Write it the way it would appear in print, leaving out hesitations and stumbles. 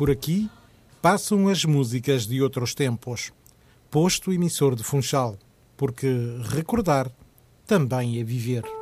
Por aqui passam as músicas de outros tempos. Posto emissor de Funchal, porque recordar também é viver.